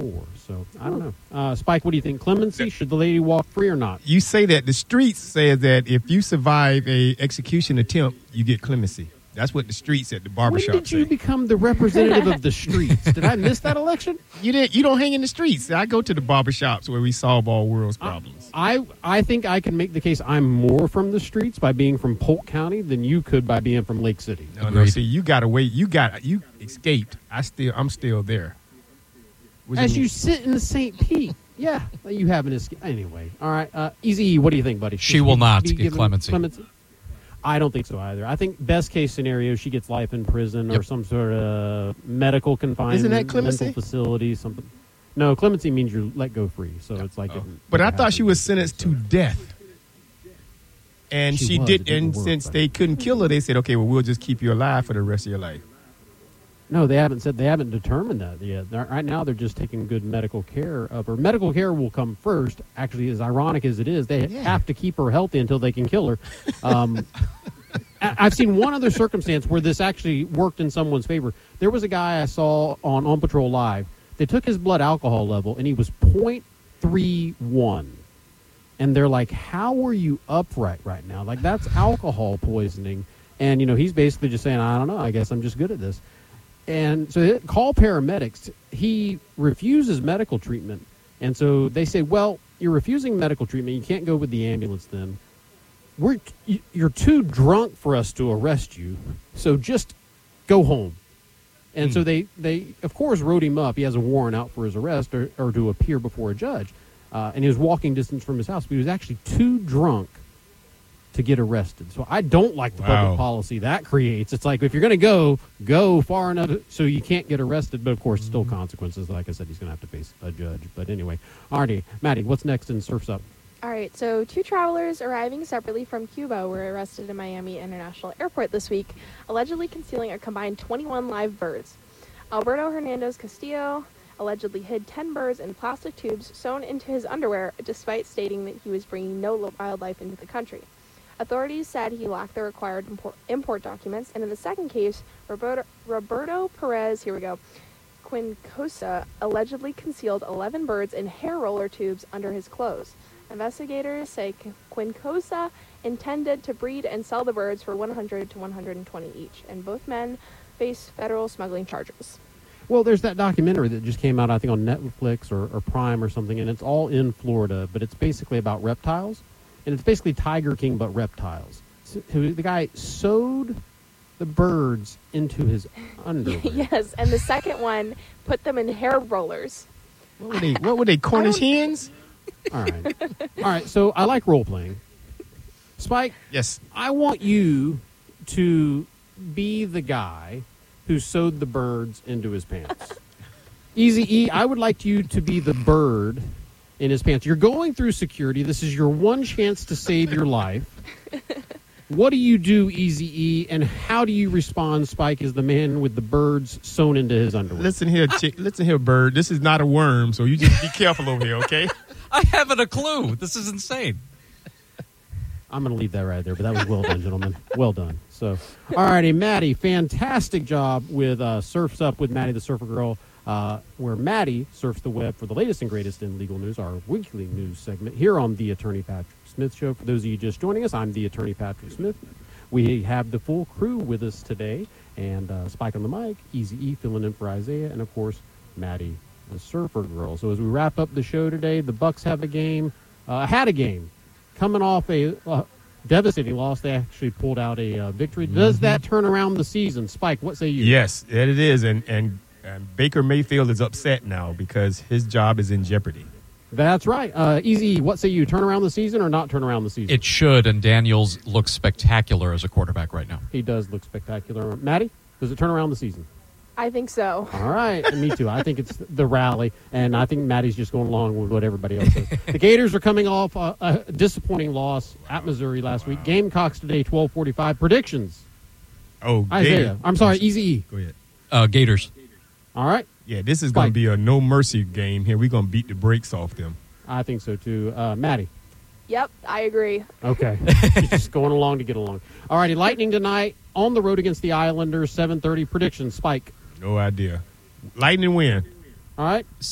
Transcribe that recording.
before. So I don't know. Spike, what do you think? Clemency? Should the lady walk free or not? You say that the streets say that if you survive a execution attempt, you get clemency. That's what the streets at the barbershop When did you become the representative of the streets? Did I miss that election? You don't hang in the streets. I go to the barbershops where we solve all world's problems. I think I can make the case I'm more from the streets by being from Polk County than you could by being from Lake City. No. See, you got away. You escaped. I'm still there. As you sit in the St. Pete. Yeah, you haven't escaped. Anyway, all right. Easy, what do you think, buddy? She will not get clemency. I don't think so either. I think best case scenario, she gets life in prison or some sort of medical confinement. Isn't that clemency? Mental facility, something. No, clemency means you're let go free. So it's like. But I thought she was sentenced to death. And she did. And since they couldn't kill her, they said, okay, well, we'll just keep you alive for the rest of your life. No, they haven't determined that yet. Right now, they're just taking good medical care of her. Medical care will come first. Actually, as ironic as it is, they have to keep her healthy until they can kill her. I've seen one other circumstance where this actually worked in someone's favor. There was a guy I saw on Patrol Live. They took his blood alcohol level, and he was 0.31. And they're like, how are you upright right now? Like, that's alcohol poisoning. And, he's basically just saying, I don't know, I guess I'm just good at this. And so they call paramedics. He refuses medical treatment. And so they say, well, you're refusing medical treatment. You can't go with the ambulance then. You're too drunk for us to arrest you. So just go home. And so they, of course, wrote him up. He has a warrant out for his arrest or to appear before a judge. And he was walking distance from his house. But he was actually too drunk to get arrested. So I don't like the public policy that creates. It's like, if you're going to go far enough so you can't get arrested, but of course still consequences. Like I said, he's going to have to face a judge. But anyway, alrighty, Maddie, what's next in Surf's Up? All right, so 2 travelers arriving separately from Cuba were arrested in Miami International Airport this week, allegedly concealing a combined 21 live birds. Alberto Hernandez Castillo allegedly hid 10 birds in plastic tubes sewn into his underwear, despite stating that he was bringing no wildlife into the country. Authorities said he lacked the required import documents, and in the second case, Roberto Perez, Quincosa, allegedly concealed 11 birds in hair roller tubes under his clothes. Investigators say Quincosa intended to breed and sell the birds for $100 to $120 each, and both men face federal smuggling charges. Well, there's that documentary that just came out, I think, on Netflix or Prime or something, and it's all in Florida, but it's basically about reptiles. And it's basically Tiger King, but reptiles. So the guy sewed the birds into his underwear. Yes, and the second one put them in hair rollers. What were they, Cornish hens? All right. So I like role-playing. Spike? Yes. I want you to be the guy who sewed the birds into his pants. Easy E, I would like you to be the bird in his pants. You're going through security. This is your one chance to save your life. What do you do, Easy E, and how do you respond, Spike, as the man with the birds sewn into his underwear? Listen here, bird. This is not a worm, so you just be careful over here, okay? I haven't a clue. This is insane. I'm going to leave that right there, but that was well done, gentlemen. Well done. So, all righty, Maddie, fantastic job with Surf's Up with Maddie the Surfer Girl, where Maddie surfs the web for the latest and greatest in legal news, our weekly news segment here on The Attorney Patrick Smith Show. For those of you just joining us, I'm The Attorney Patrick Smith. We have the full crew with us today, and Spike on the mic, Easy E filling in for Isaiah, and, of course, Maddie the Surfer Girl. So as we wrap up the show today, the Bucks have a game, had a game, coming off a devastating loss. They actually pulled out a victory. Does that turn around the season? Spike, what say you? Yes, it is, and Baker Mayfield is upset now because his job is in jeopardy. That's right. Easy, what say you? Turn around the season or not turn around the season? It should, and Daniels looks spectacular as a quarterback right now. He does look spectacular. Maddie, does it turn around the season? I think so. All right, and me too. I think it's the rally, and I think Maddie's just going along with what everybody else says. The Gators are coming off a disappointing loss at Missouri last week. Gamecocks today, 12:45. Predictions? Oh, Isaiah. Gator. I'm sorry, Easy E. Go ahead. Gators. All right. Yeah, this is going to be a no-mercy game here. We're going to beat the brakes off them. I think so, too. Maddie? Yep, I agree. Okay. Just going along to get along. All righty, Lightning tonight on the road against the Islanders, 7:30. Predictions, Spike? No idea. Lightning win. All right.